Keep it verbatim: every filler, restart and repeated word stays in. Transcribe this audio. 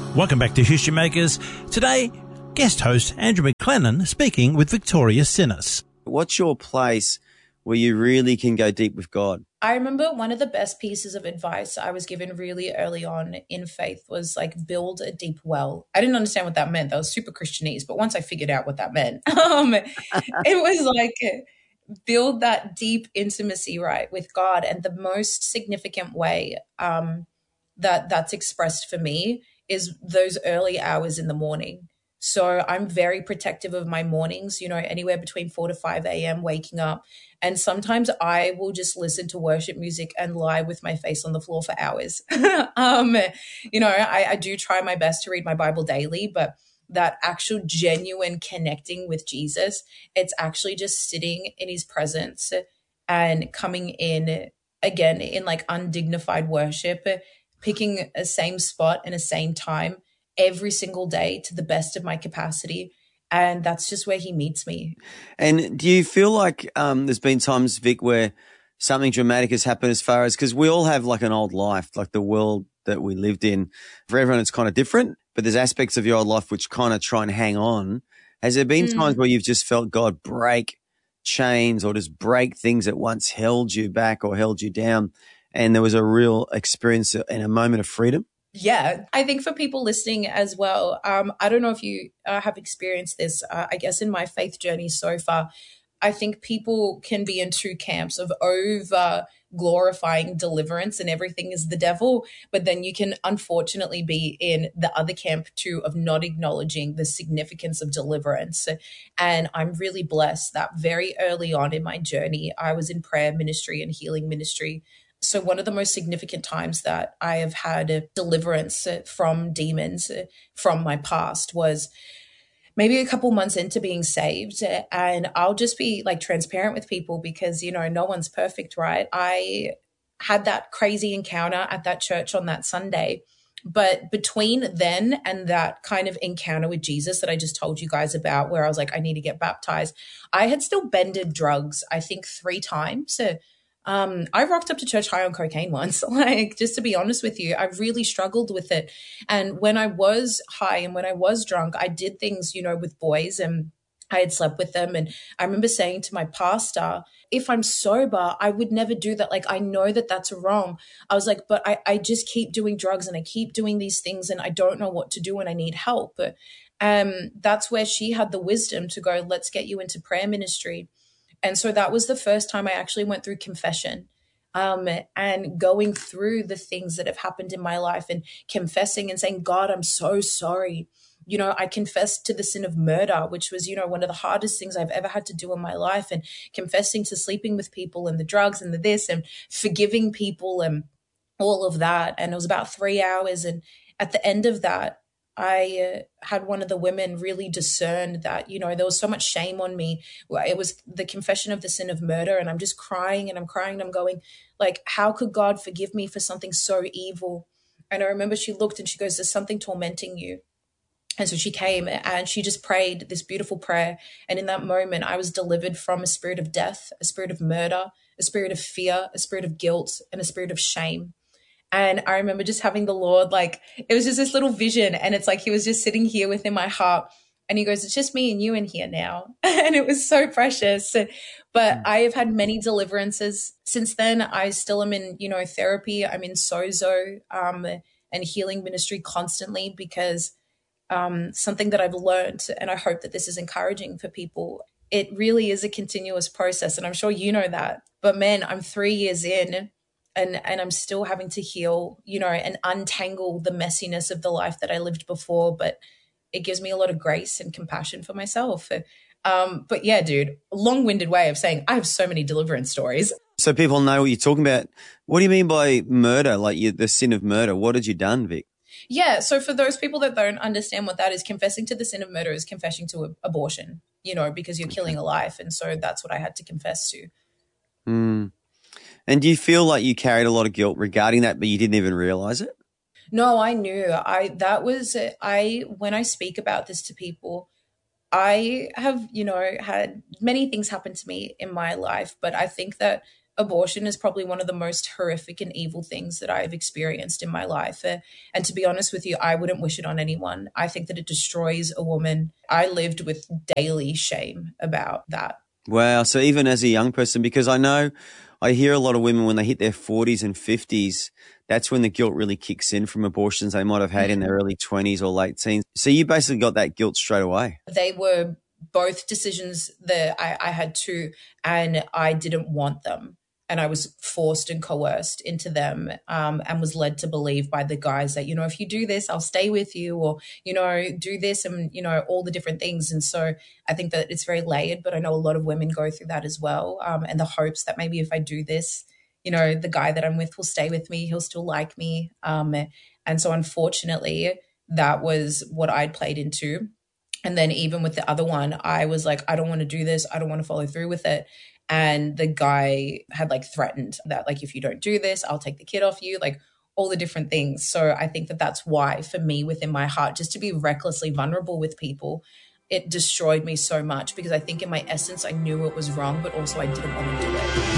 Welcome back to History Makers. Today, guest host Andrew McLennan speaking with Victoria Sinnis. What's your place where you really can go deep with God? I remember one of the best pieces of advice I was given really early on in faith was like, build a deep well. I didn't understand what that meant. That was super Christianese. But once I figured out what that meant, um, it was like, build that deep intimacy, right, with God. And the most significant way um, that that's expressed for me is those early hours in the morning. So I'm very protective of my mornings, you know, anywhere between four to five a.m. waking up. And sometimes I will just listen to worship music and lie with my face on the floor for hours. um, you know, I, I do try my best to read my Bible daily, but that actual genuine connecting with Jesus, it's actually just sitting in his presence and coming in again in like undignified worship, picking a same spot and a same time every single day to the best of my capacity. And that's just where he meets me. And do you feel like um, there's been times, Vic, where something dramatic has happened as far as, because we all have like an old life, like the world that we lived in. For everyone, it's kind of different, but there's aspects of your old life which kind of try and hang on. Has there been mm. times where you've just felt God break chains or just break things that once held you back or held you down, and there was a real experience and a moment of freedom? Yeah, I think for people listening as well, um, I don't know if you uh, have experienced this, uh, I guess in my faith journey so far, I think people can be in two camps of over glorifying deliverance and everything is the devil, but then you can unfortunately be in the other camp too of not acknowledging the significance of deliverance. And I'm really blessed that very early on in my journey, I was in prayer ministry and healing ministry. So one of the most significant times that I have had a deliverance from demons from my past was maybe a couple months into being saved. And I'll just be like transparent with people because, you know, no one's perfect, right? I had that crazy encounter at that church on that Sunday. But between then and that kind of encounter with Jesus that I just told you guys about, where I was like, I need to get baptized, I had still bended drugs, I think three times. Um, I rocked up to church high on cocaine once, like, just to be honest with you, I really struggled with it. And when I was high and when I was drunk, I did things, you know, with boys and I had slept with them. And I remember saying to my pastor, if I'm sober, I would never do that. Like, I know that that's wrong. I was like, but I, I just keep doing drugs and I keep doing these things and I don't know what to do and I need help. But, um, that's where she had the wisdom to go, let's get you into prayer ministry. And so that was the first time I actually went through confession um, and going through the things that have happened in my life and confessing and saying, God, I'm so sorry. You know, I confessed to the sin of murder, which was, you know, one of the hardest things I've ever had to do in my life, and confessing to sleeping with people and the drugs and the this and forgiving people and all of that. And it was about three hours. And at the end of that, I uh, had one of the women really discern that, you know, there was so much shame on me. It was the confession of the sin of murder. And I'm just crying and I'm crying and I'm going like, how could God forgive me for something so evil? And I remember she looked and she goes, there's something tormenting you. And so she came and she just prayed this beautiful prayer. And in that moment, I was delivered from a spirit of death, a spirit of murder, a spirit of fear, a spirit of guilt, and a spirit of shame. And I remember just having the Lord, like, it was just this little vision. And it's like he was just sitting here within my heart. And he goes, it's just me and you in here now. And it was so precious. But mm. I have had many deliverances since then. I still am in, you know, therapy. I'm in Sozo um, and healing ministry constantly because um, something that I've learned, and I hope that this is encouraging for people, it really is a continuous process. And I'm sure you know that. But man, I'm three years in. And and I'm still having to heal, you know, and untangle the messiness of the life that I lived before. But it gives me a lot of grace and compassion for myself. Um, but yeah, dude, long-winded way of saying I have so many deliverance stories. So people know what you're talking about. What do you mean by murder, like you, the sin of murder? What had you done, Vic? Yeah, so for those people that don't understand what that is, confessing to the sin of murder is confessing to a, abortion, you know, because you're okay. killing a life. And so that's what I had to confess to. Mm. And do you feel like you carried a lot of guilt regarding that, but you didn't even realize it? No, I knew. I that was I when I speak about this to people, I have, you know, had many things happen to me in my life, but I think that abortion is probably one of the most horrific and evil things that I've experienced in my life. Uh, and to be honest with you, I wouldn't wish it on anyone. I think that it destroys a woman. I lived with daily shame about that. Wow. So even as a young person, because I know I hear a lot of women when they hit their forties and fifties, that's when the guilt really kicks in from abortions they might have had in their early twenties or late teens. So you basically got that guilt straight away. They were both decisions that I, I had to, and I didn't want them. And I was forced and coerced into them, um, and was led to believe by the guys that, you know, if you do this, I'll stay with you, or, you know, do this and, you know, all the different things. And so I think that it's very layered, but I know a lot of women go through that as well. Um, and the hopes that maybe if I do this, you know, the guy that I'm with will stay with me, he'll still like me. Um, and so unfortunately, that was what I'd played into. And then even with the other one, I was like, I don't want to do this. I don't want to follow through with it. And the guy had like threatened that, like, if you don't do this, I'll take the kid off you, like all the different things. So I think that that's why for me within my heart, just to be recklessly vulnerable with people, it destroyed me so much, because I think in my essence, I knew it was wrong, but also I didn't want to do it.